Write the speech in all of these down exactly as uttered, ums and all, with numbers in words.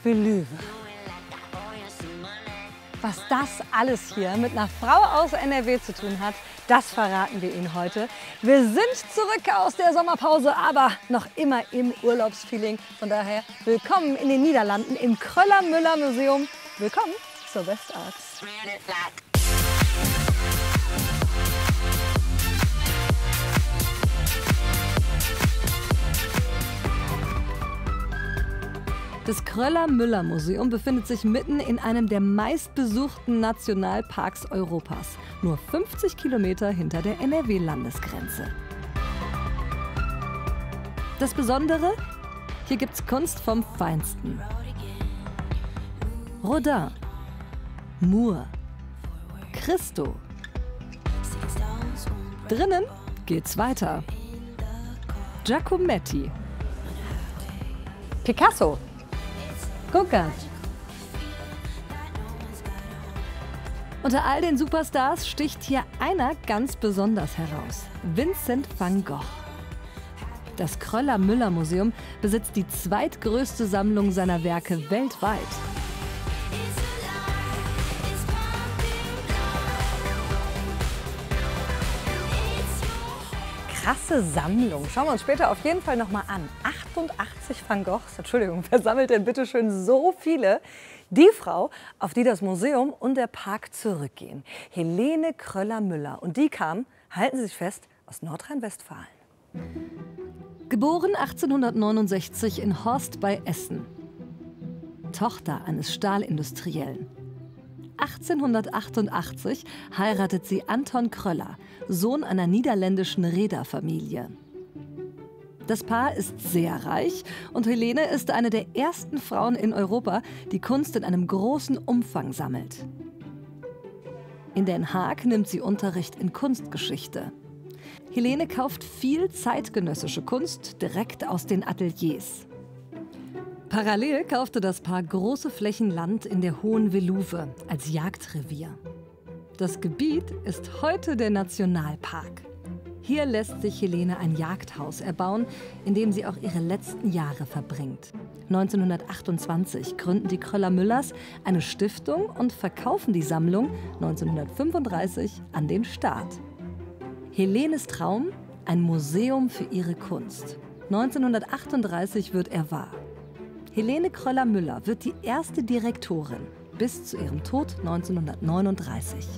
Belüwe. Was das alles hier mit einer Frau aus N R W zu tun hat, das verraten wir Ihnen heute. Wir sind zurück aus der Sommerpause, aber noch immer im Urlaubsfeeling. Von daher willkommen in den Niederlanden im Kröller-Müller-Museum. Willkommen zur Westarts. Das Kröller-Müller-Museum befindet sich mitten in einem der meistbesuchten Nationalparks Europas, nur fünfzig Kilometer hinter der N R W-Landesgrenze. Das Besondere? Hier gibt's Kunst vom Feinsten. Rodin, Moore, Christo. Drinnen geht's weiter. Giacometti, Picasso, Gauguin. Unter all den Superstars sticht hier einer ganz besonders heraus: Vincent van Gogh. Das Kröller-Müller-Museum besitzt die zweitgrößte Sammlung seiner Werke weltweit. Krasse Sammlung. Schauen wir uns später auf jeden Fall noch mal an. achtundachtzig Van Goghs. Entschuldigung, wer sammelt denn bitte schön so viele? Die Frau, auf die das Museum und der Park zurückgehen. Helene Kröller-Müller. Und die kam, halten Sie sich fest, aus Nordrhein-Westfalen. Geboren achtzehnhundertneunundsechzig in Horst bei Essen. Tochter eines Stahlindustriellen. achtzehnhundertachtundachtzig heiratet sie Anton Kröller, Sohn einer niederländischen Reederfamilie. Das Paar ist sehr reich und Helene ist eine der ersten Frauen in Europa, die Kunst in einem großen Umfang sammelt. In Den Haag nimmt sie Unterricht in Kunstgeschichte. Helene kauft viel zeitgenössische Kunst direkt aus den Ateliers. Parallel kaufte das Paar große Flächen Land in der Hohen Veluwe als Jagdrevier. Das Gebiet ist heute der Nationalpark. Hier lässt sich Helene ein Jagdhaus erbauen, in dem sie auch ihre letzten Jahre verbringt. neunzehnhundertachtundzwanzig gründen die Kröller-Müllers eine Stiftung und verkaufen die Sammlung neunzehnhundertfünfunddreißig an den Staat. Helenes Traum: ein Museum für ihre Kunst. neunzehnhundertachtunddreißig wird er wahr. Helene Kröller-Müller wird die erste Direktorin bis zu ihrem Tod neunzehnhundertneununddreißig.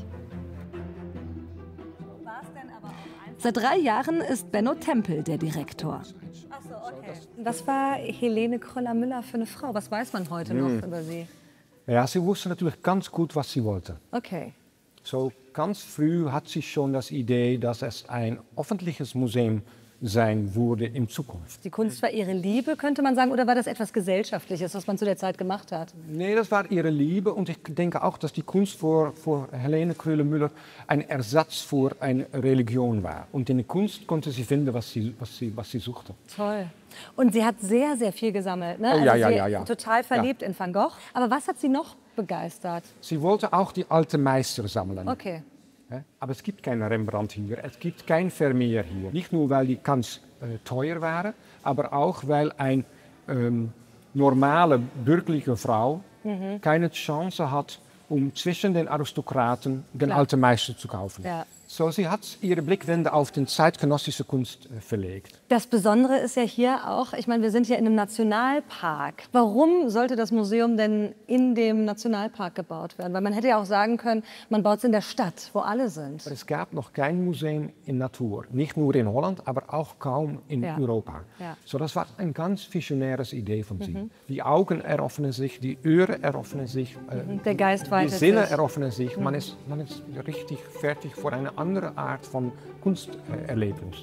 Seit drei Jahren ist Benno Tempel der Direktor. Ach so, okay. Was war Helene Kröller-Müller für eine Frau? Was weiß man heute noch hm. über sie? Ja, sie wusste natürlich ganz gut, was sie wollte. Okay. So ganz früh hat sie schon das Idee, dass es ein öffentliches Museum sein würde in Zukunft. Die Kunst war ihre Liebe, könnte man sagen, oder war das etwas Gesellschaftliches, was man zu der Zeit gemacht hat? Nee, das war ihre Liebe und ich denke auch, dass die Kunst für, für Helene Kröller-Müller ein Ersatz für eine Religion war. Und in der Kunst konnte sie finden, was sie, was sie, was sie suchte. Toll. Und sie hat sehr, sehr viel gesammelt, ne? Oh, ja, also ja, sie ja, ja. Total verliebt ja. in Van Gogh. Aber was hat sie noch begeistert? Sie wollte auch die alten Meister sammeln. Okay. Aber es gibt keinen Rembrandt hier, es gibt kein Vermeer hier. Nicht nur, weil die ganz äh, teuer waren, aber auch, weil eine ähm, normale bürgerliche Frau mhm. keine Chance hat, um zwischen den Aristokraten den Klar. alten Meister zu kaufen. Ja. So, sie hat ihre Blickwende auf die zeitgenössische Kunst äh, verlegt. Das Besondere ist ja hier auch, ich meine, wir sind hier in einem Nationalpark. Warum sollte das Museum denn in dem Nationalpark gebaut werden? Weil man hätte ja auch sagen können, man baut es in der Stadt, wo alle sind. Aber es gab noch kein Museum in Natur. Nicht nur in Holland, aber auch kaum in ja. Europa. Ja. So, das war eine ganz visionäre Idee von sie. Mhm. Die Augen eröffnen sich, die Ohren eröffnen sich. Äh, Der Geist weitet sich. Die Sinne sich. eröffnen sich. Mhm. Man, ist, man ist richtig fertig für eine andere Art von Kunsterlebnis.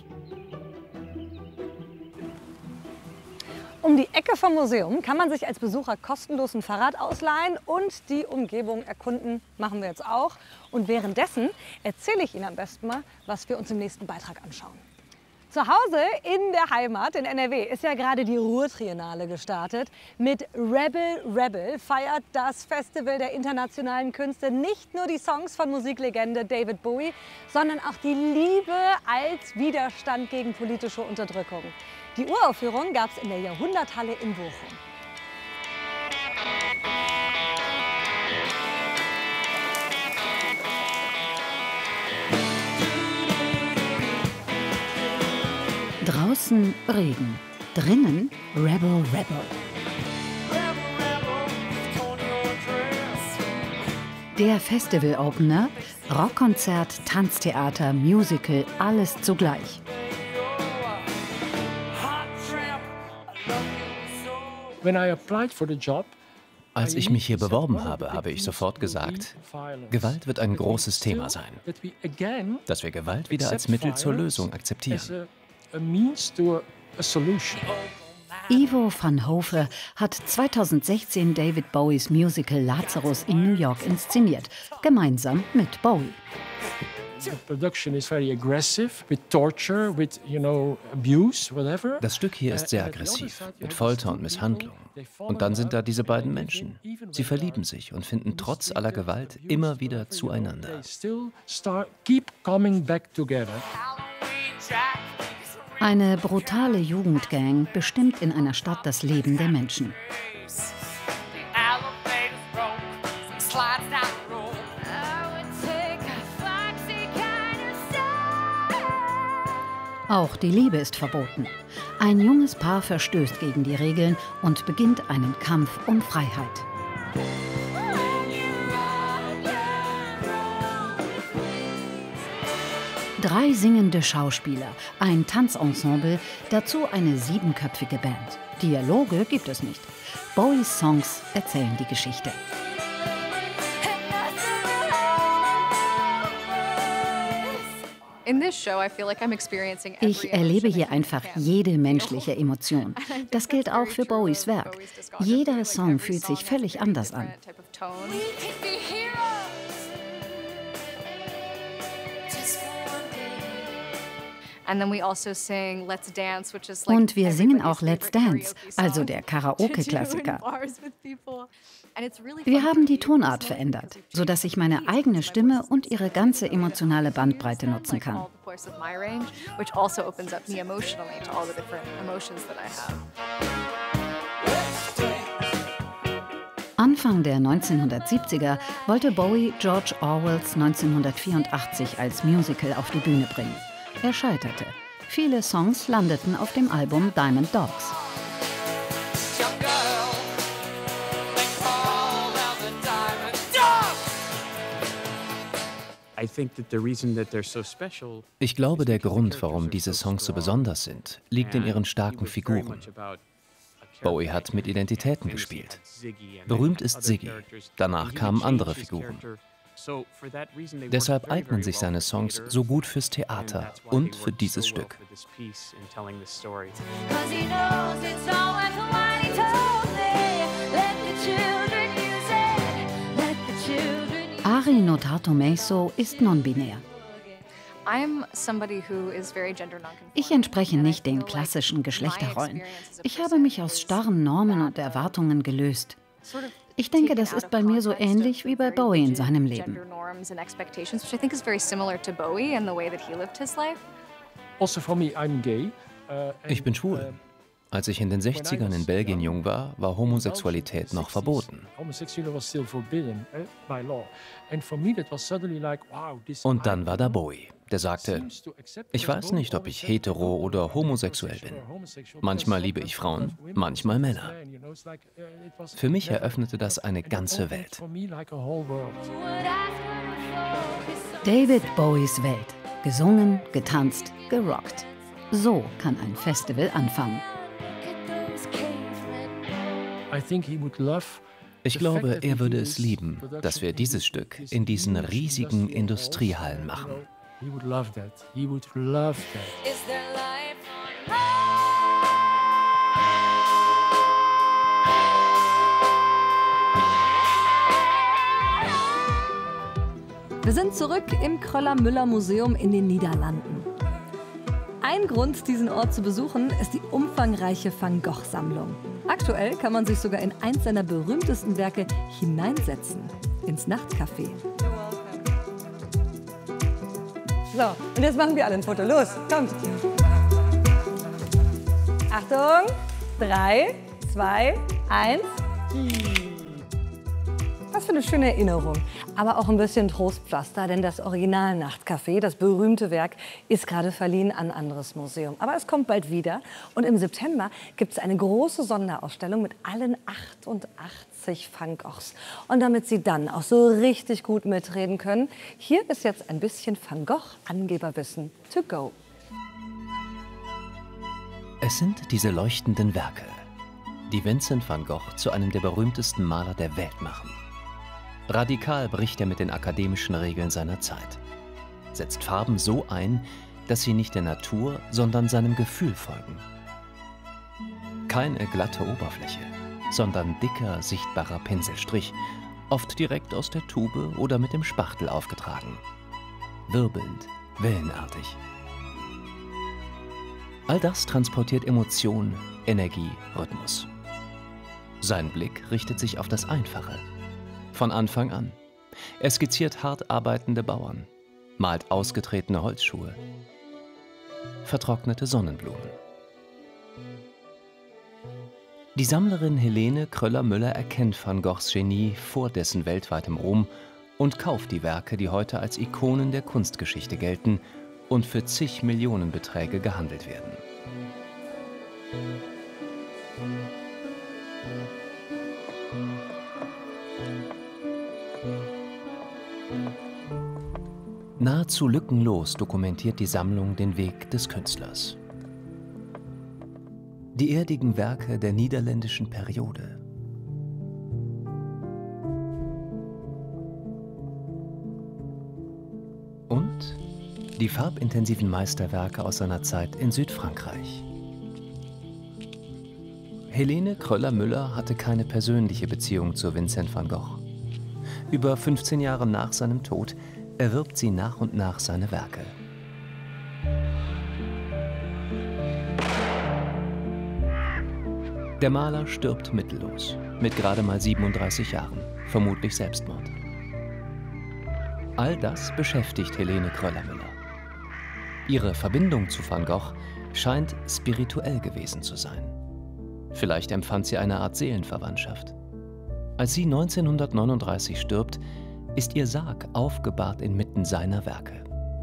Um die Ecke vom Museum kann man sich als Besucher kostenlos ein Fahrrad ausleihen und die Umgebung erkunden. Machen wir jetzt auch. Und währenddessen erzähle ich Ihnen am besten mal, was wir uns im nächsten Beitrag anschauen. Zu Hause in der Heimat in N R W ist ja gerade die Ruhrtriennale gestartet. Mit Rebel Rebel feiert das Festival der internationalen Künste nicht nur die Songs von Musiklegende David Bowie, sondern auch die Liebe als Widerstand gegen politische Unterdrückung. Die Uraufführung gab es in der Jahrhunderthalle in Bochum. Draußen Regen, drinnen Rebel Rebel. Der Festival-Opener, Rockkonzert, Tanztheater, Musical, alles zugleich. Als ich mich hier beworben habe, habe ich sofort gesagt, Gewalt wird ein großes Thema sein. Dass wir Gewalt wieder als Mittel zur Lösung akzeptieren. Ivo van Hove hat zweitausendsechzehn David Bowies Musical Lazarus in New York inszeniert, gemeinsam mit Bowie. Das Stück hier ist sehr aggressiv, mit Folter und Misshandlung. Und dann sind da diese beiden Menschen. Sie verlieben sich und finden trotz aller Gewalt immer wieder zueinander. Eine brutale Jugendgang bestimmt in einer Stadt das Leben der Menschen. Auch die Liebe ist verboten. Ein junges Paar verstößt gegen die Regeln und beginnt einen Kampf um Freiheit. Drei singende Schauspieler, ein Tanzensemble, dazu eine siebenköpfige Band. Dialoge gibt es nicht. Bowies Songs erzählen die Geschichte. Ich erlebe hier einfach jede menschliche Emotion. Das gilt auch für Bowies Werk. Jeder Song fühlt sich völlig anders an. Und wir singen auch Let's Dance, also der Karaoke-Klassiker. Wir haben die Tonart verändert, sodass ich meine eigene Stimme und ihre ganze emotionale Bandbreite nutzen kann. Anfang der neunzehnhundertsiebziger wollte Bowie George Orwells neunzehnhundertvierundachtzig als Musical auf die Bühne bringen. Er scheiterte. Viele Songs landeten auf dem Album Diamond Dogs. Ich glaube, der Grund, warum diese Songs so besonders sind, liegt in ihren starken Figuren. Bowie hat mit Identitäten gespielt. Berühmt ist Ziggy, danach kamen andere Figuren. Deshalb eignen sich seine Songs so gut fürs Theater und für dieses Stück. Ari Notato Meiso ist non-binär. Ich entspreche nicht den klassischen Geschlechterrollen. Ich habe mich aus starren Normen und Erwartungen gelöst. Ich denke, das ist bei mir so ähnlich wie bei Bowie in seinem Leben. Ich bin schwul. Als ich in den sechzigern in Belgien jung war, war Homosexualität noch verboten. Und dann war da Bowie, der sagte, ich weiß nicht, ob ich hetero oder homosexuell bin. Manchmal liebe ich Frauen, manchmal Männer. Für mich eröffnete das eine ganze Welt. David Bowies Welt. Gesungen, getanzt, gerockt. So kann ein Festival anfangen. Ich glaube, er würde es lieben, dass wir dieses Stück in diesen riesigen Industriehallen machen. Wir sind zurück im Kröller-Müller-Museum in den Niederlanden. Ein Grund, diesen Ort zu besuchen, ist die umfangreiche Van Gogh-Sammlung. Aktuell kann man sich sogar in eins seiner berühmtesten Werke hineinsetzen, ins Nachtcafé. So, und jetzt machen wir alle ein Foto. Los, kommt! Achtung! Drei, zwei, eins. Das für eine schöne Erinnerung, aber auch ein bisschen Trostpflaster, denn das Original Nachtcafé, das berühmte Werk, ist gerade verliehen an ein anderes Museum. Aber es kommt bald wieder und im September gibt es eine große Sonderausstellung mit allen achtundachtzig Van Goghs. Und damit Sie dann auch so richtig gut mitreden können, hier ist jetzt ein bisschen Van Gogh-Angeberwissen to go. Es sind diese leuchtenden Werke, die Vincent van Gogh zu einem der berühmtesten Maler der Welt machen. Radikal bricht er mit den akademischen Regeln seiner Zeit, setzt Farben so ein, dass sie nicht der Natur, sondern seinem Gefühl folgen. Keine glatte Oberfläche, sondern dicker, sichtbarer Pinselstrich, oft direkt aus der Tube oder mit dem Spachtel aufgetragen. Wirbelnd, wellenartig. All das transportiert Emotion, Energie, Rhythmus. Sein Blick richtet sich auf das Einfache. Von Anfang an. Er skizziert hart arbeitende Bauern, malt ausgetretene Holzschuhe, vertrocknete Sonnenblumen. Die Sammlerin Helene Kröller-Müller erkennt Van Goghs Genie vor dessen weltweitem Ruhm und kauft die Werke, die heute als Ikonen der Kunstgeschichte gelten und für zig Millionen Beträge gehandelt werden. Nahezu lückenlos dokumentiert die Sammlung den Weg des Künstlers. Die erdigen Werke der niederländischen Periode. Und die farbintensiven Meisterwerke aus seiner Zeit in Südfrankreich. Helene Kröller-Müller hatte keine persönliche Beziehung zu Vincent van Gogh. Über fünfzehn Jahre nach seinem Tod erwirbt sie nach und nach seine Werke. Der Maler stirbt mittellos, mit gerade mal siebenunddreißig Jahren, vermutlich Selbstmord. All das beschäftigt Helene Kröller-Müller. Ihre Verbindung zu Van Gogh scheint spirituell gewesen zu sein. Vielleicht empfand sie eine Art Seelenverwandtschaft. Als sie neunzehnhundertneununddreißig stirbt, ist ihr Sarg aufgebahrt inmitten seiner Werke.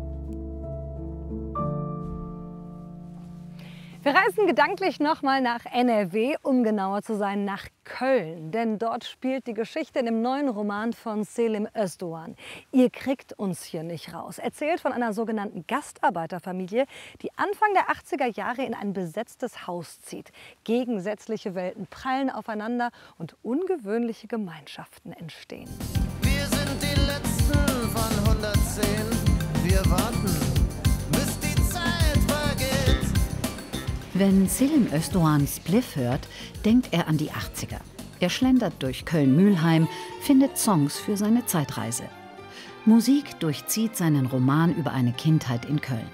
Wir reisen gedanklich nochmal nach N R W, um genauer zu sein, nach Köln. Denn dort spielt die Geschichte in dem neuen Roman von Selim Özdoğan. Ihr kriegt uns hier nicht raus. Erzählt von einer sogenannten Gastarbeiterfamilie, die Anfang der achtziger Jahre in ein besetztes Haus zieht. Gegensätzliche Welten prallen aufeinander und ungewöhnliche Gemeinschaften entstehen. Wir sind die Letzten von hundertzehn. Wir warten, bis die Zeit vergeht. Wenn Selim Özdoğan Spliff hört, denkt er an die achtziger. Er schlendert durch Köln-Mülheim, findet Songs für seine Zeitreise. Musik durchzieht seinen Roman über eine Kindheit in Köln.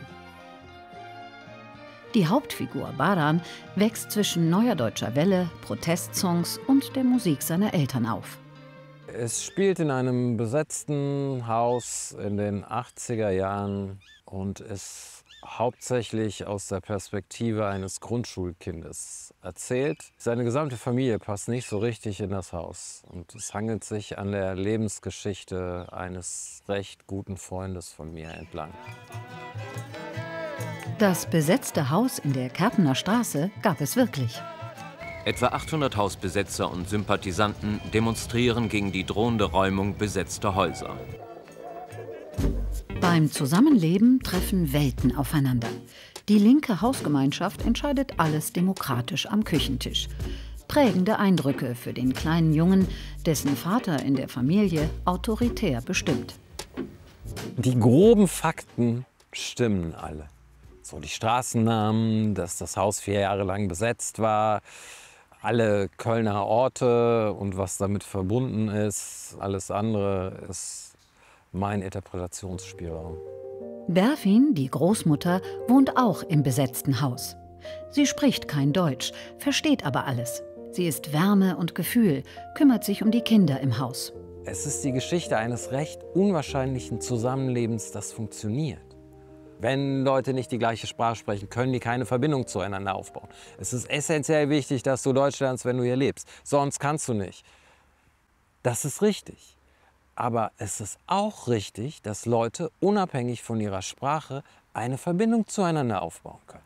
Die Hauptfigur Baran wächst zwischen Neuer Deutscher Welle, Protestsongs und der Musik seiner Eltern auf. Es spielt in einem besetzten Haus in den achtziger Jahren und ist hauptsächlich aus der Perspektive eines Grundschulkindes erzählt. Seine gesamte Familie passt nicht so richtig in das Haus und es hangelt sich an der Lebensgeschichte eines recht guten Freundes von mir entlang. Das besetzte Haus in der Kerpener Straße gab es wirklich. Etwa achthundert Hausbesetzer und Sympathisanten demonstrieren gegen die drohende Räumung besetzter Häuser. Beim Zusammenleben treffen Welten aufeinander. Die linke Hausgemeinschaft entscheidet alles demokratisch am Küchentisch. Prägende Eindrücke für den kleinen Jungen, dessen Vater in der Familie autoritär bestimmt. Die groben Fakten stimmen alle. So die Straßennamen, dass das Haus vier Jahre lang besetzt war, alle Kölner Orte und was damit verbunden ist. Alles andere ist mein Interpretationsspielraum. Berfin, die Großmutter, wohnt auch im besetzten Haus. Sie spricht kein Deutsch, versteht aber alles. Sie ist Wärme und Gefühl, kümmert sich um die Kinder im Haus. Es ist die Geschichte eines recht unwahrscheinlichen Zusammenlebens, das funktioniert. Wenn Leute nicht die gleiche Sprache sprechen, können die keine Verbindung zueinander aufbauen. Es ist essentiell wichtig, dass du Deutsch lernst, wenn du hier lebst. Sonst kannst du nicht. Das ist richtig. Aber es ist auch richtig, dass Leute unabhängig von ihrer Sprache eine Verbindung zueinander aufbauen können.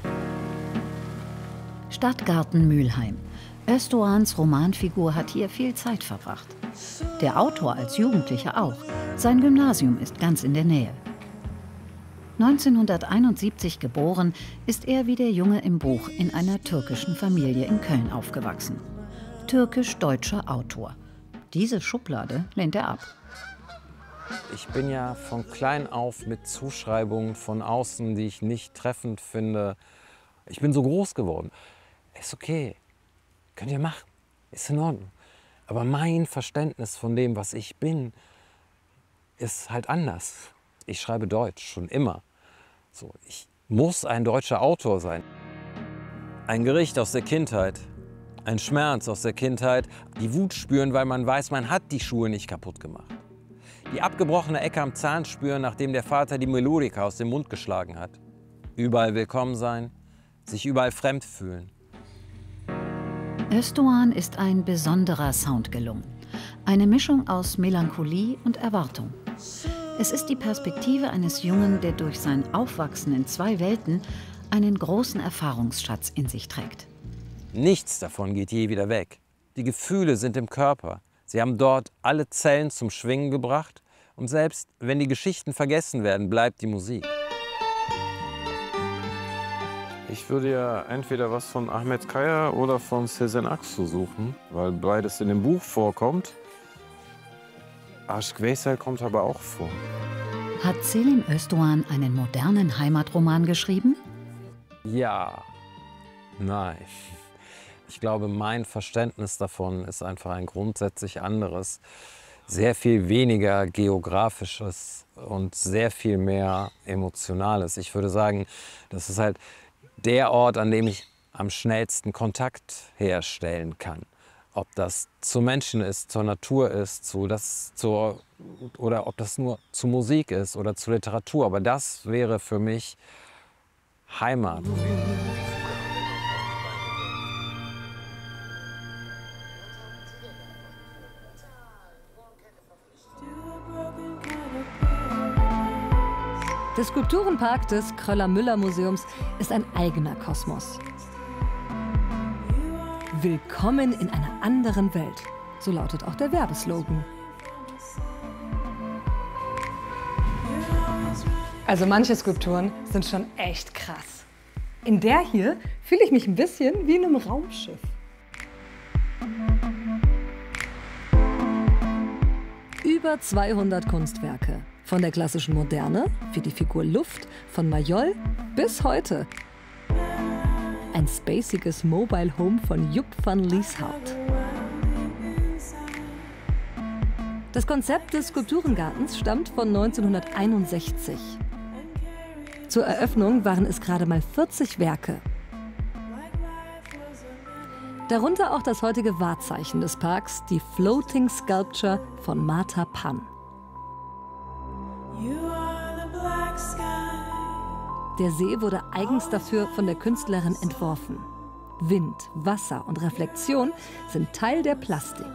Stadtgarten Mülheim. Özdoğan's Romanfigur hat hier viel Zeit verbracht. Der Autor als Jugendlicher auch. Sein Gymnasium ist ganz in der Nähe. neunzehnhunderteinundsiebzig geboren, ist er wie der Junge im Buch in einer türkischen Familie in Köln aufgewachsen. Türkisch-deutscher Autor. Diese Schublade lehnt er ab. Ich bin ja von klein auf mit Zuschreibungen von außen, die ich nicht treffend finde. Ich bin so groß geworden. Ist okay, könnt ihr machen, ist in Ordnung. Aber mein Verständnis von dem, was ich bin, ist halt anders. Ich schreibe Deutsch, schon immer. So, ich muss ein deutscher Autor sein. Ein Gericht aus der Kindheit, ein Schmerz aus der Kindheit, die Wut spüren, weil man weiß, man hat die Schuhe nicht kaputt gemacht. Die abgebrochene Ecke am Zahn spüren, nachdem der Vater die Melodika aus dem Mund geschlagen hat. Überall willkommen sein, sich überall fremd fühlen. Özdoğan ist ein besonderer Sound gelungen. Eine Mischung aus Melancholie und Erwartung. Es ist die Perspektive eines Jungen, der durch sein Aufwachsen in zwei Welten einen großen Erfahrungsschatz in sich trägt. Nichts davon geht je wieder weg. Die Gefühle sind im Körper. Sie haben dort alle Zellen zum Schwingen gebracht. Und selbst wenn die Geschichten vergessen werden, bleibt die Musik. Ich würde ja entweder was von Ahmet Kaya oder von Sezen Aksu suchen, weil beides in dem Buch vorkommt. Aşk Veysel kommt aber auch vor. Hat Selim Özdoğan einen modernen Heimatroman geschrieben? Ja, nein. Ich glaube, mein Verständnis davon ist einfach ein grundsätzlich anderes. Sehr viel weniger geografisches und sehr viel mehr emotionales. Ich würde sagen, das ist halt der Ort, an dem ich am schnellsten Kontakt herstellen kann. Ob das zu Menschen ist, zur Natur ist, zu das, zur, oder ob das nur zu Musik ist oder zu Literatur. Aber das wäre für mich Heimat. Der Skulpturenpark des Kröller-Müller-Museums ist ein eigener Kosmos. Willkommen in einer anderen Welt, so lautet auch der Werbeslogan. Also manche Skulpturen sind schon echt krass. In der hier fühle ich mich ein bisschen wie in einem Raumschiff. Über zweihundert Kunstwerke. Von der klassischen Moderne, wie die Figur Luft, von Mayol bis heute. Ein spaciges Mobile Home von Joep van Lieshout. Das Konzept des Skulpturengartens stammt von neunzehnhunderteinundsechzig. Zur Eröffnung waren es gerade mal vierzig Werke. Darunter auch das heutige Wahrzeichen des Parks, die Floating Sculpture von Marta Pan. Der See wurde eigens dafür von der Künstlerin entworfen. Wind, Wasser und Reflexion sind Teil der Plastik.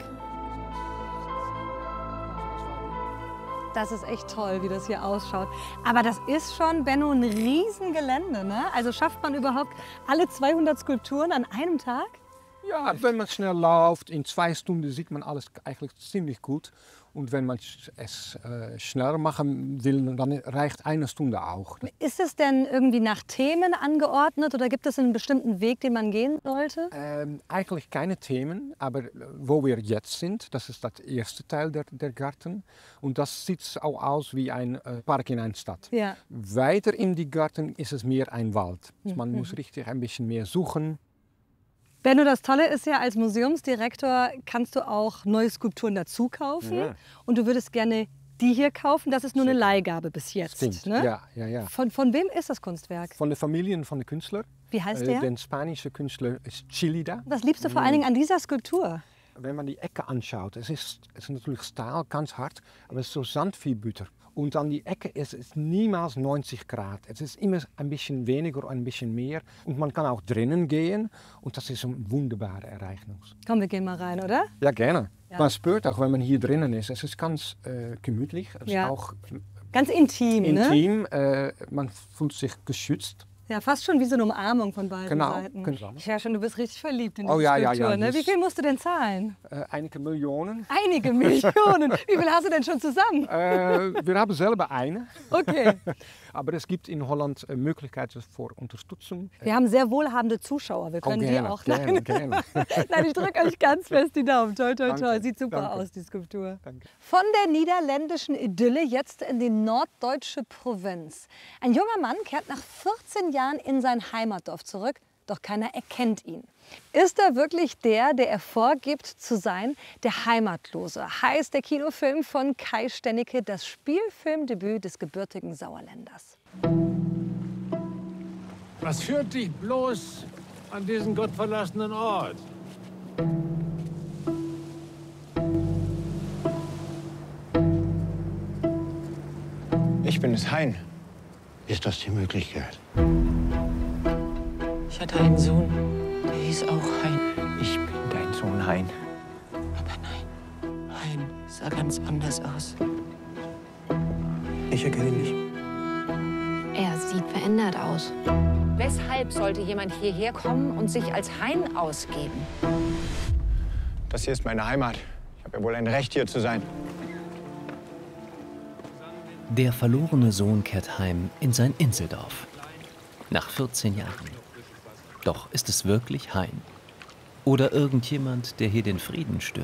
Das ist echt toll, wie das hier ausschaut. Aber das ist schon, Benno, ein Riesengelände, ne? Also schafft man überhaupt alle zweihundert Skulpturen an einem Tag? Ja, wenn man schnell läuft, in zwei Stunden sieht man alles eigentlich ziemlich gut. Und wenn man es äh, schneller machen will, dann reicht eine Stunde auch. Ist es denn irgendwie nach Themen angeordnet oder gibt es einen bestimmten Weg, den man gehen sollte? Ähm, eigentlich keine Themen, aber wo wir jetzt sind, das ist der erste Teil der, der Garten. Und das sieht auch aus wie ein äh, Park in einer Stadt. Ja. Weiter in die Garten ist es mehr ein Wald. Also man mhm. muss richtig ein bisschen mehr suchen. Benno, das Tolle ist ja, als Museumsdirektor kannst du auch neue Skulpturen dazu kaufen. Ja. Und du würdest gerne die hier kaufen. Das ist nur eine Leihgabe bis jetzt. Stimmt, ne? ja, ja, ja. Von, von wem ist das Kunstwerk? Von der Familie von den Künstlern. Wie heißt der? Äh, der spanische Künstler ist Chilida. Was liebst du vor allen Dingen an dieser Skulptur? Wenn man die Ecke anschaut, es ist, es ist natürlich Stahl, ganz hart, aber es ist so Sandviehbutter. Und an die Ecke ist es niemals neunzig Grad. Es ist immer ein bisschen weniger, ein bisschen mehr. Und man kann auch drinnen gehen und das ist ein wunderbares Ereignis. Komm, wir gehen mal rein, oder? Ja, gerne. Ja. Man spürt auch, wenn man hier drinnen ist, es ist ganz äh, gemütlich, es ja. ist auch ganz intim, intim ne? äh, man fühlt sich geschützt. Ja, fast schon wie so eine Umarmung von beiden genau, Seiten. Genau. Ich höre schon, du bist richtig verliebt in diese oh, ja, Skulptur. Ja, ja, ne? Wie viel musst du denn zahlen? Äh, einige Millionen. Einige Millionen? Wie viel hast du denn schon zusammen? äh, wir haben selber eine. Okay. Aber es gibt in Holland äh, Möglichkeiten für Unterstützung. Wir haben sehr wohlhabende Zuschauer. Wir können oh, gerne, die auch. Gerne, Nein. gerne. Nein, ich drücke euch ganz fest die Daumen. Toi, toi, toi. Danke, Sieht super danke. aus, die Skulptur. Danke. Von der niederländischen Idylle jetzt in die norddeutsche Provinz. Ein junger Mann kehrt nach vierzehn Jahren in sein Heimatdorf zurück, doch keiner erkennt ihn. Ist er wirklich der, der er vorgibt zu sein? Der Heimatlose heißt der Kinofilm von Kai Stennecke, das Spielfilmdebüt des gebürtigen Sauerländers. Was führt dich bloß an diesen gottverlassenen Ort? Ich bin es, Hein. Ist das die Möglichkeit? Ich hatte einen Sohn, der hieß auch Hein. Ich bin dein Sohn, Hein. Aber nein, Hein sah ganz anders aus. Ich erkenne ihn nicht. Er sieht verändert aus. Weshalb sollte jemand hierher kommen und sich als Hein ausgeben? Das hier ist meine Heimat. Ich habe ja wohl ein Recht, hier zu sein. Der verlorene Sohn kehrt heim in sein Inseldorf. Nach vierzehn Jahren. Doch ist es wirklich Hein? Oder irgendjemand, der hier den Frieden stört?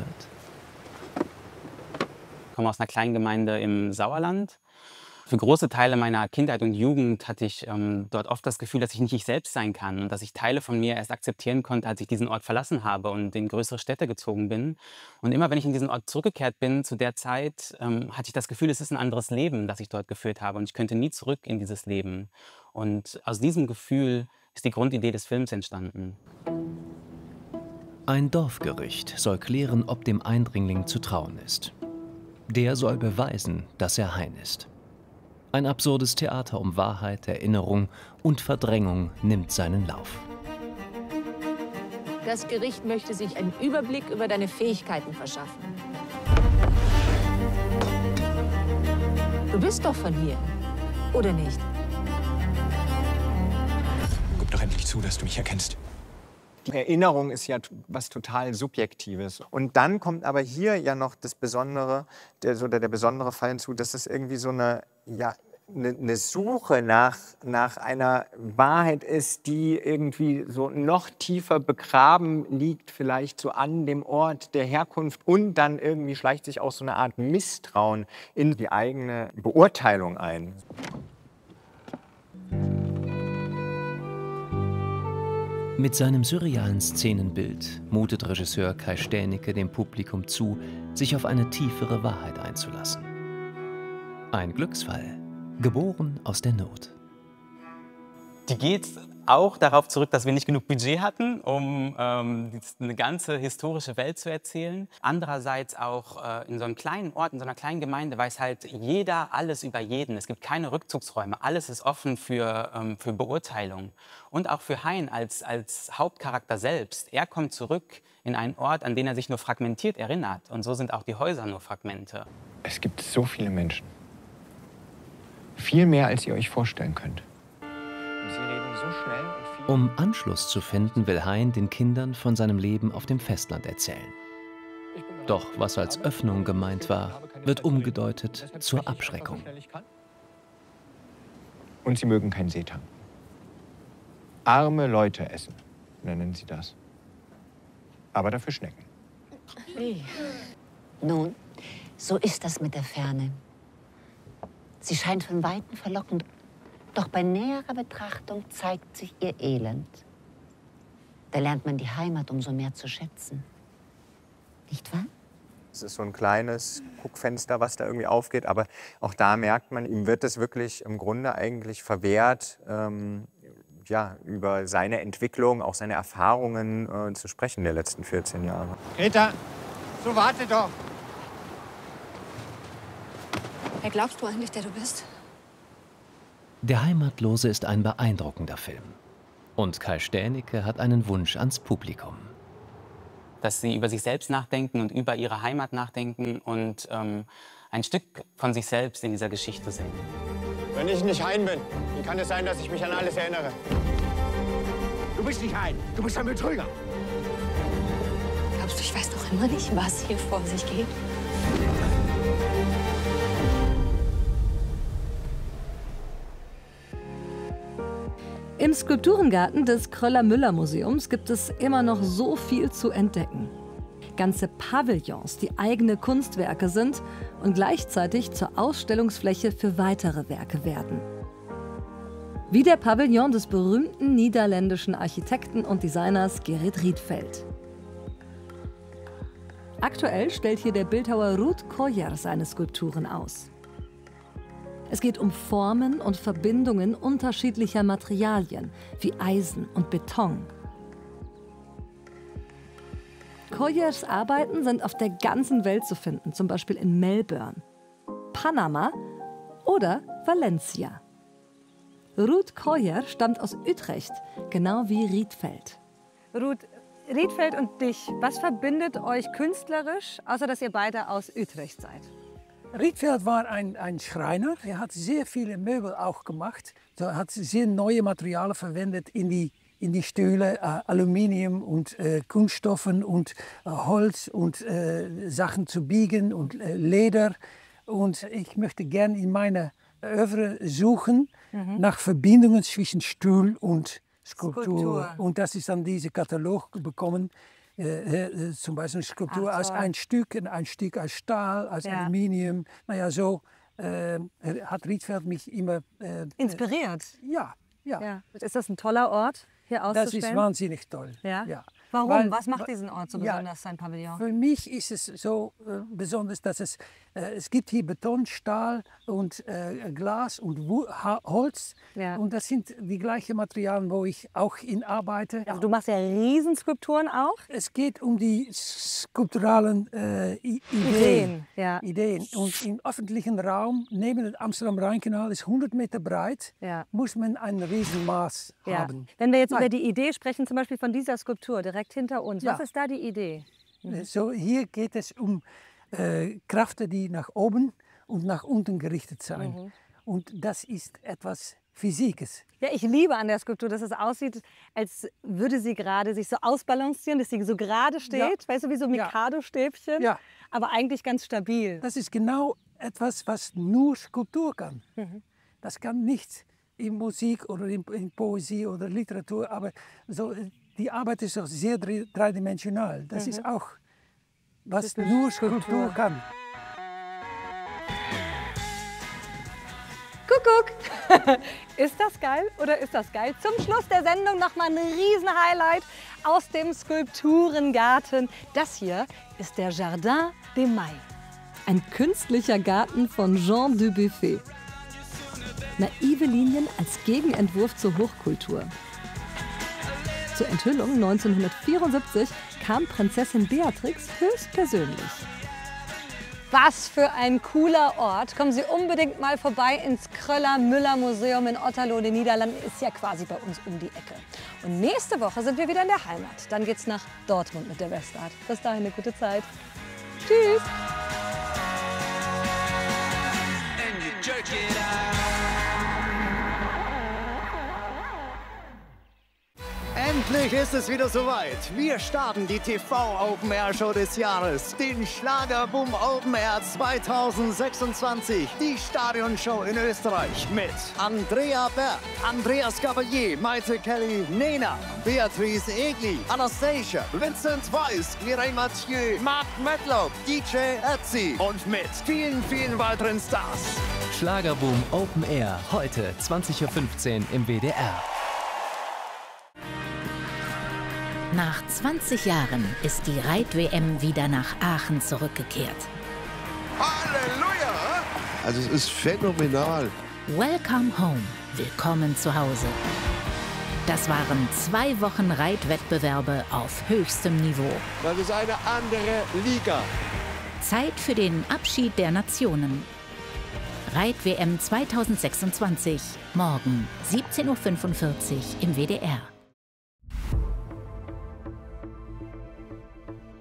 Ich komme aus einer kleinen Gemeinde im Sauerland. Für große Teile meiner Kindheit und Jugend hatte ich ähm, dort oft das Gefühl, dass ich nicht ich selbst sein kann und dass ich Teile von mir erst akzeptieren konnte, als ich diesen Ort verlassen habe und in größere Städte gezogen bin. Und immer, wenn ich in diesen Ort zurückgekehrt bin, zu der Zeit, ähm, hatte ich das Gefühl, es ist ein anderes Leben, das ich dort geführt habe und ich könnte nie zurück in dieses Leben. Und aus diesem Gefühl ist die Grundidee des Films entstanden. Ein Dorfgericht soll klären, ob dem Eindringling zu trauen ist. Der soll beweisen, dass er Hein ist. Ein absurdes Theater um Wahrheit, Erinnerung und Verdrängung nimmt seinen Lauf. Das Gericht möchte sich einen Überblick über deine Fähigkeiten verschaffen. Du bist doch von hier, oder nicht? Gib doch endlich zu, dass du mich erkennst. Die Erinnerung ist ja was total Subjektives. Und dann kommt aber hier ja noch das Besondere, der, so der, der besondere Fall hinzu, dass es irgendwie so eine, ja, eine, eine Suche nach, nach einer Wahrheit ist, die irgendwie so noch tiefer begraben liegt, vielleicht so an dem Ort der Herkunft. Und dann irgendwie schleicht sich auch so eine Art Misstrauen in die eigene Beurteilung ein. Mit seinem surrealen Szenenbild mutet Regisseur Kai Stennecke dem Publikum zu, sich auf eine tiefere Wahrheit einzulassen. Ein Glücksfall, geboren aus der Not. Die geht auch darauf zurück, dass wir nicht genug Budget hatten, um ähm, eine ganze historische Welt zu erzählen. Andererseits auch äh, in so einem kleinen Ort, in so einer kleinen Gemeinde weiß halt jeder alles über jeden. Es gibt keine Rückzugsräume. Alles ist offen für, ähm, für Beurteilung. Und auch für Hein als, als Hauptcharakter selbst. Er kommt zurück in einen Ort, an den er sich nur fragmentiert erinnert. Und so sind auch die Häuser nur Fragmente. Es gibt so viele Menschen. Viel mehr, als ihr euch vorstellen könnt. Und sie reden so schnell und viel. Um Anschluss zu finden, will Hein den Kindern von seinem Leben auf dem Festland erzählen. Doch was als Öffnung gemeint war, wird umgedeutet zur Abschreckung. Und sie mögen keinen Seetang. Arme Leute essen, nennen sie das. Aber dafür Schnecken. Hey. Nun, so ist das mit der Ferne. Sie scheint von Weitem verlockend, doch bei näherer Betrachtung zeigt sich ihr Elend. Da lernt man die Heimat umso mehr zu schätzen. Nicht wahr? Es ist so ein kleines Guckfenster, was da irgendwie aufgeht, aber auch da merkt man, ihm wird es wirklich im Grunde eigentlich verwehrt, ähm, ja, über seine Entwicklung, auch seine Erfahrungen äh, zu sprechen der letzten vierzehn Jahre. Greta, so warte doch! Wer glaubst du eigentlich, der du bist? Der Heimatlose ist ein beeindruckender Film. Und Kai Stennecke hat einen Wunsch ans Publikum. dass sie über sich selbst nachdenken und über ihre Heimat nachdenken und ähm, ein Stück von sich selbst in dieser Geschichte sehen. Wenn ich nicht Hein bin, wie kann es sein, dass ich mich an alles erinnere? Du bist nicht Hein, du bist ein Betrüger. Glaubst du, ich weiß doch immer nicht, was hier vor sich geht? Im Skulpturengarten des Kröller-Müller-Museums gibt es immer noch so viel zu entdecken. Ganze Pavillons, die eigene Kunstwerke sind und gleichzeitig zur Ausstellungsfläche für weitere Werke werden. Wie der Pavillon des berühmten niederländischen Architekten und Designers Gerrit Rietveld. Aktuell stellt hier der Bildhauer Ruud Kröyer seine Skulpturen aus. Es geht um Formen und Verbindungen unterschiedlicher Materialien, wie Eisen und Beton. Kröyers Arbeiten sind auf der ganzen Welt zu finden, zum Beispiel in Melbourne, Panama oder Valencia. Ruud Kröyer stammt aus Utrecht, genau wie Rietveld. Ruud, Rietveld und dich, was verbindet euch künstlerisch, außer dass ihr beide aus Utrecht seid? Rietveld war ein, ein Schreiner. Er hat sehr viele Möbel auch gemacht. Er hat sehr neue Materialien verwendet in die, in die Stühle, äh, Aluminium und äh, Kunststoffen und äh, Holz und äh, Sachen zu biegen und äh, Leder. Und ich möchte gerne in meiner Övre suchen mhm. nach Verbindungen zwischen Stuhl und Skulptur. Skulptur. Und das ist dann dieser Katalog bekommen. Äh, äh, zum Beispiel eine Skulptur Ach, aus ein Stück, ein Stück aus Stahl, aus ja. Aluminium. Naja, so äh, hat Rietveld mich immer äh, inspiriert. Äh, ja, ja, ja. Ist das ein toller Ort, hier auszustellen? Das ist wahnsinnig toll. Ja? Ja. Warum? Weil, Was macht diesen Ort so besonders, ja, sein Pavillon? Für mich ist es so äh, besonders, dass es, äh, es gibt hier Beton, Stahl und äh, Glas und Wu ha Holz. Ja. Und das sind die gleichen Materialien, wo ich auch in arbeite. Also du machst ja Riesenskulpturen auch? Es geht um die skulpturalen äh, Ideen. Ideen, ja. Ideen. Und im öffentlichen Raum, neben dem Amsterdam-Rheinkanal, ist hundert Meter breit, ja. muss man ein Riesenmaß ja. haben. Wenn wir jetzt Nein. über die Idee sprechen, zum Beispiel von dieser Skulptur, direkt hinter uns. Ja. Was ist da die Idee? Mhm. So, hier geht es um äh, Kräfte, die nach oben und nach unten gerichtet sind. Mhm. Und das ist etwas Physikes. Ja, ich liebe an der Skulptur, dass es aussieht, als würde sie gerade sich so ausbalancieren, dass sie so gerade steht. Ja. Weißt du, wie so Mikado-Stäbchen, ja. aber eigentlich ganz stabil. Das ist genau etwas, was nur Skulptur kann. Mhm. Das kann nicht in Musik oder in, in Poesie oder Literatur, aber so, die Arbeit ist auch sehr dreidimensional. Das mhm. ist auch, was ist nur Skulptur kann. Kuckuck! Ist das geil oder ist das geil? Zum Schluss der Sendung noch mal ein Riesen-Highlight aus dem Skulpturengarten. Das hier ist der Jardin des Mailles. Ein künstlicher Garten von Jean Dubuffet. Naive Linien als Gegenentwurf zur Hochkultur. Zur Enthüllung neunzehnhundertvierundsiebzig kam Prinzessin Beatrix höchstpersönlich. Was für ein cooler Ort. Kommen Sie unbedingt mal vorbei ins Kröller-Müller-Museum in Otterlo. Die Niederlande ist ja quasi bei uns um die Ecke. Und nächste Woche sind wir wieder in der Heimat. Dann geht's nach Dortmund mit der Westart. Bis dahin eine gute Zeit. Tschüss. Endlich ist es wieder soweit. Wir starten die T V-Open-Air-Show des Jahres, den Schlagerboom Open Air zweitausendsechsundzwanzig. Die Stadionshow in Österreich mit Andrea Berg, Andreas Gabalier, Maite Kelly, Nena, Beatrice Egli, Anastasia, Vincent Weiss, Mireille Mathieu, Mark Medlock, D J Ötzi und mit vielen, vielen weiteren Stars. Schlagerboom Open Air, heute zwanzig Uhr fünfzehn im W D R. Nach zwanzig Jahren ist die Reit-W M wieder nach Aachen zurückgekehrt. Halleluja! Also es ist phänomenal. Welcome home, willkommen zu Hause. Das waren zwei Wochen Reitwettbewerbe auf höchstem Niveau. Das ist eine andere Liga. Zeit für den Abschied der Nationen. Reit-W M zweitausendsechsundzwanzig, morgen siebzehn Uhr fünfundvierzig im W D R.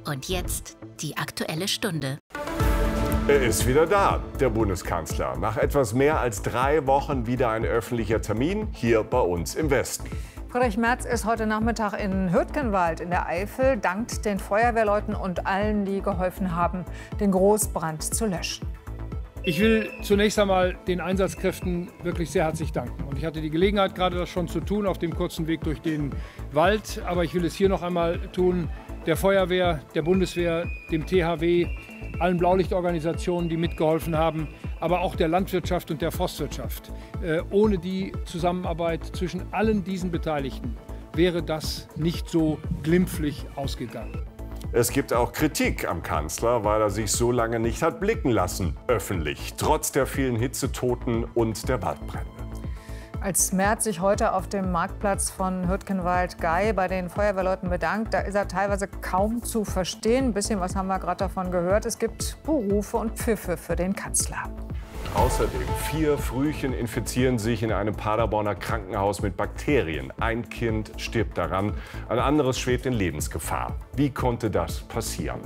Und jetzt die Aktuelle Stunde. Er ist wieder da, der Bundeskanzler. Nach etwas mehr als drei Wochen wieder ein öffentlicher Termin hier bei uns im Westen. Friedrich Merz ist heute Nachmittag in Hürtgenwald in der Eifel, dankt den Feuerwehrleuten und allen, die geholfen haben, den Großbrand zu löschen. Ich will zunächst einmal den Einsatzkräften wirklich sehr herzlich danken. Und ich hatte die Gelegenheit, gerade das schon zu tun, auf dem kurzen Weg durch den Wald. Aber ich will es hier noch einmal tun, der Feuerwehr, der Bundeswehr, dem T H W, allen Blaulichtorganisationen, die mitgeholfen haben, aber auch der Landwirtschaft und der Forstwirtschaft. Äh, ohne die Zusammenarbeit zwischen allen diesen Beteiligten wäre das nicht so glimpflich ausgegangen. Es gibt auch Kritik am Kanzler, weil er sich so lange nicht hat blicken lassen, öffentlich, trotz der vielen Hitzetoten und der Waldbrände. Als Merz sich heute auf dem Marktplatz von Hürtgenwald-Gey bei den Feuerwehrleuten bedankt, da ist er teilweise kaum zu verstehen. Ein bisschen was haben wir gerade davon gehört. Es gibt Buhrufe und Pfiffe für den Kanzler. Außerdem, vier Frühchen infizieren sich in einem Paderborner Krankenhaus mit Bakterien. Ein Kind stirbt daran, ein anderes schwebt in Lebensgefahr. Wie konnte das passieren?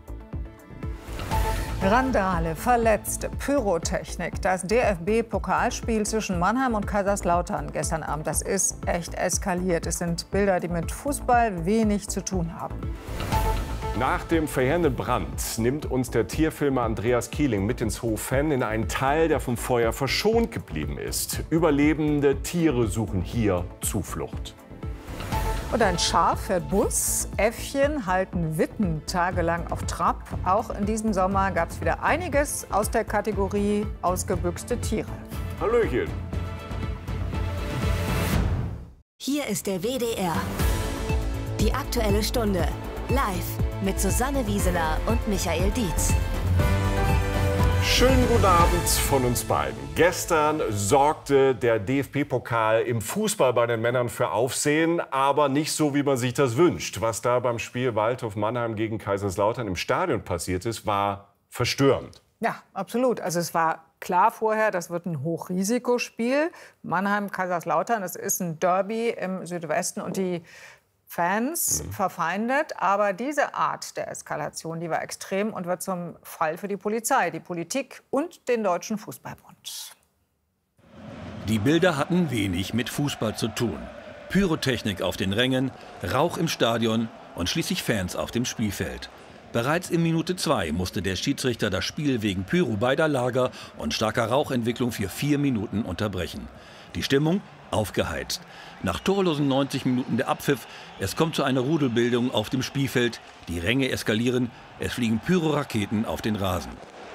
Randale, Verletzte, Pyrotechnik. Das D F B-Pokalspiel zwischen Mannheim und Kaiserslautern gestern Abend, das ist echt eskaliert. Es sind Bilder, die mit Fußball wenig zu tun haben. Nach dem verheerenden Brand nimmt uns der Tierfilmer Andreas Kieling mit ins Hofen in einen Teil, der vom Feuer verschont geblieben ist. Überlebende Tiere suchen hier Zuflucht. Und ein Schaf fährt Bus, Äffchen halten Witten tagelang auf Trab. Auch in diesem Sommer gab es wieder einiges aus der Kategorie ausgebüxte Tiere. Hallöchen. Hier ist der W D R. Die Aktuelle Stunde. Live mit Susanne Wieseler und Michael Dietz. Schönen guten Abend von uns beiden. Gestern sorgte der D F B-Pokal im Fußball bei den Männern für Aufsehen, aber nicht so, wie man sich das wünscht. Was da beim Spiel Waldhof Mannheim gegen Kaiserslautern im Stadion passiert ist, war verstörend. Ja, absolut. Also es war klar vorher, das wird ein Hochrisikospiel. Mannheim-Kaiserslautern, das ist ein Derby im Südwesten und die Fans mhm. verfeindet, aber diese Art der Eskalation, die war extrem und wird zum Fall für die Polizei, die Politik und den Deutschen Fußballbund. Die Bilder hatten wenig mit Fußball zu tun. Pyrotechnik auf den Rängen, Rauch im Stadion und schließlich Fans auf dem Spielfeld. Bereits in Minute zwei musste der Schiedsrichter das Spiel wegen Pyro beider Lager und starker Rauchentwicklung für vier Minuten unterbrechen. Die Stimmung aufgeheizt. Nach torlosen neunzig Minuten der Abpfiff, es kommt zu einer Rudelbildung auf dem Spielfeld, die Ränge eskalieren, es fliegen Pyroraketen auf den Rasen.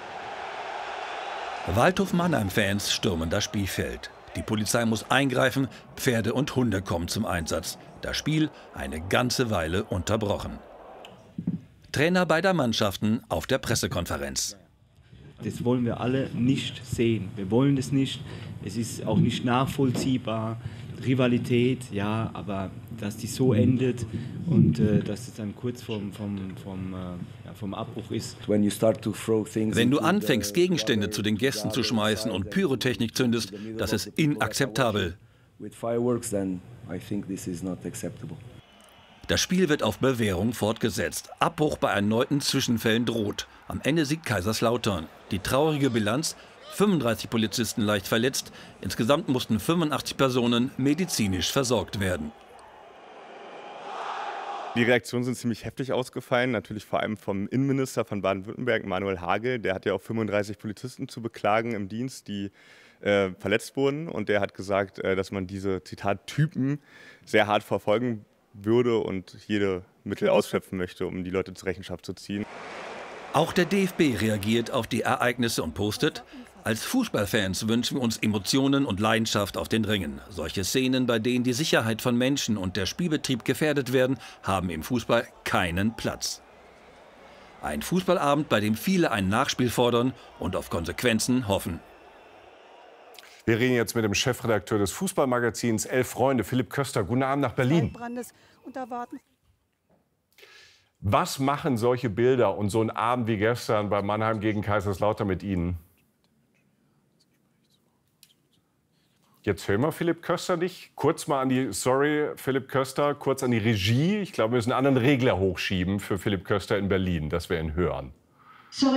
Waldhof Mannheim-Fans stürmen das Spielfeld. Die Polizei muss eingreifen, Pferde und Hunde kommen zum Einsatz. Das Spiel eine ganze Weile unterbrochen. Trainer beider Mannschaften auf der Pressekonferenz. Das wollen wir alle nicht sehen. Wir wollen das nicht. Es ist auch nicht nachvollziehbar. Rivalität, ja, aber dass die so endet und äh, dass es dann kurz vom, vom, vom, äh, ja, vom Abbruch ist. Wenn du anfängst, Gegenstände zu den Gästen zu schmeißen und Pyrotechnik zündest, das ist inakzeptabel. Das Spiel wird auf Bewährung fortgesetzt. Abbruch bei erneuten Zwischenfällen droht. Am Ende siegt Kaiserslautern. Die traurige Bilanz: fünfunddreißig Polizisten leicht verletzt. Insgesamt mussten fünfundachtzig Personen medizinisch versorgt werden. Die Reaktionen sind ziemlich heftig ausgefallen, natürlich vor allem vom Innenminister von Baden-Württemberg, Manuel Hagel. Der hat ja auch fünfunddreißig Polizisten zu beklagen im Dienst, die äh, verletzt wurden. Und der hat gesagt, äh, dass man diese, Zitat, Typen sehr hart verfolgen würde und jede Mittel ausschöpfen möchte, um die Leute zur Rechenschaft zu ziehen. Auch der D F B reagiert auf die Ereignisse und postet: Als Fußballfans wünschen wir uns Emotionen und Leidenschaft auf den Rängen. Solche Szenen, bei denen die Sicherheit von Menschen und der Spielbetrieb gefährdet werden, haben im Fußball keinen Platz. Ein Fußballabend, bei dem viele ein Nachspiel fordern und auf Konsequenzen hoffen. Wir reden jetzt mit dem Chefredakteur des Fußballmagazins Elf Freunde, Philipp Köster. Guten Abend nach Berlin. Was machen solche Bilder und so ein Abend wie gestern bei Mannheim gegen Kaiserslautern mit Ihnen? Jetzt hören wir Philipp Köster nicht. Kurz mal an die, sorry, Philipp Köster, kurz an die Regie. Ich glaube, wir müssen einen anderen Regler hochschieben für Philipp Köster in Berlin, dass wir ihn hören.